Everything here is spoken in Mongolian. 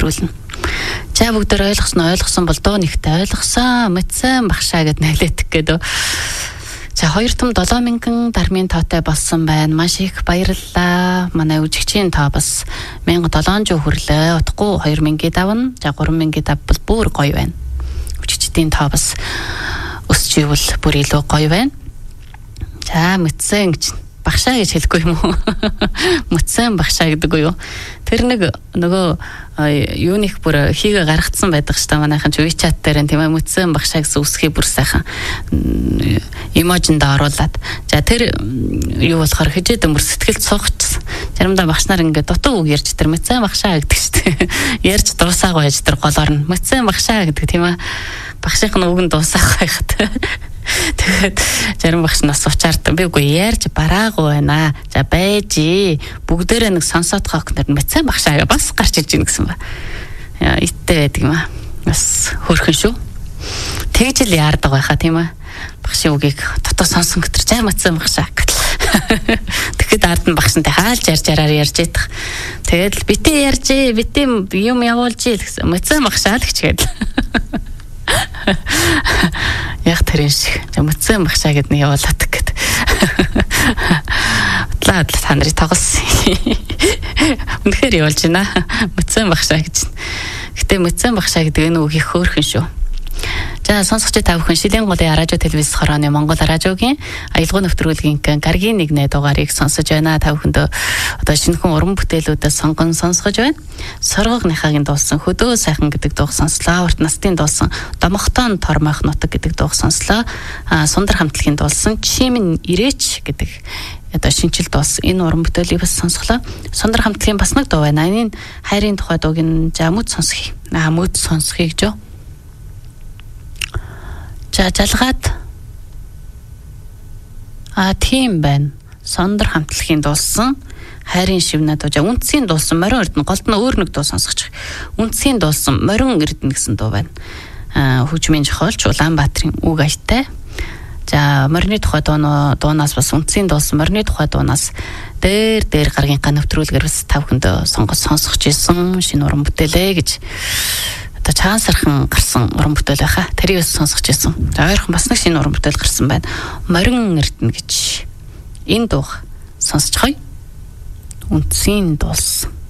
нэвтрүүлнэ. За бүгдээр ойлгосон бол доо нэгтэй ойлгосон мэдсэн багшаа гэд найлээдэг гэдэг. За 2 том 7000 дармын тоотой болсон байна. Маш их баярлалаа. Манай үжигчийн тоо бас 1700 хүрлээ. Утгагүй 2000-ийг давна. За 3000-ийг давбал бүр гоё байна. Үжигчдийн тоо бас өсч ивэл бүр илүү гоё байна. За мэдсэн гэж багшаа гэж хэлэхгүй юм уу? Мэдсэн багшаа гэдэг үү? Тэр нөгөө юуних бүр хийгээ гаргацсан байдаг ш та манайхан WeChat дээр тийм ээ мэдсэн багшаа гэсэн үсгийг бүр сайхан эможинд оруулаад. За тэр юу болохоор хижээд өмөр сэтгэлд суугчсан. Заримдаа багш нар ингээд дутуу үг ярьж тэр мэдсэн багшаа гэдэг ш та. Ярьж дуусаагүй байж тэр голоор нь мэдсэн багшаа гэдэг тийм ээ. Багшийн үг нь дуусаах байхад. Тэгээд зарим багш нас уучаард би үгүй ярьж бараагүй байна. За байжи. Бүгдээрээ нэг сонсоод хогнор мэдсэн багшаа бас гарч иж гин гэсэн ба. Яа иттэй байдаг юм аа. Бас хөөрхөн шүү. Тэгж л яардаг байхаа тийм ээ. Багшийн үгийг дотоо сонсон гэтэр зай мэдсэн багшаа. Тэгэхэд ард нь багшинтай хаалж ярьж ярьж ядах. Тэгээд битээ ярьжээ, битээ юм явуулжээ гэсэн. Мэдсэн багшаа л гэчгээд. Яг тэрэн шиг мэдсэн багшаа гэд нэг явуулаад гэд. Удлаа та нарыг тоглосон. Үнэхээр явуулж байна. Мэдсэн багшаа гэж. Гэтэ мэдсэн багшаа гэдэг энэ үг их хөөрхөн шүү. За сонсогч та бүхэн Шилийн голын радио телевиз хорооны Монгол радиогийн аялал нэвтрүүлгийн гаргийн 1 дугаарыг сонсож байна. Та бүхэндээ одоо шинэхэн уран бүтээлүүдээс сонгон сонсгож байна. Соргогныхаагийн дуулсан хөдөө сайхан гэдэг дууг сонслоо. Урт настын дуулсан домогтон тормойх нутаг гэдэг дууг сонслоо. Сундар хамтлагийн дуулсан Чимэн ирээч гэдэг одоо шинжил дуулсан энэ уран бүтээлийг бас сонсглоо. Сундар хамтлагийн бас нэг дуу байна. Энэ хайрын тухай дууг нь за мөд сонсхий. Мөд сонсхийг жоо. За жалгаад тийм байна. Сондар хамтлагийн дуулсан хайрын шивнэ дуу. За үндсийн дуулсан морин эрдэнэ голд нь өөр нэг дуу сонсгоч. Үндсийн дуулсан морин эрдэнэ гэсэн дуу байна. Хөгжмийн зохиолч Улаанбаатарын үг аятай. За морины тухай дуунаас бас үндсийн дуулсан морины тухай дуунаас дээр гаргийн нэвтрүүлгээр бас та бүхэндээ сонсгож ирсэн шинэ уран бүтээлээ гэж одоо чаансархан гарсан уран бүтээл байхаа. Тэрийг сонсгож ирсэн. За ойрхон бас нэг шинэ уран бүтээл гарсан байна. Морин эрдэнэ гэж энэ дуу сонсцгоё. Үндсийн дуулсан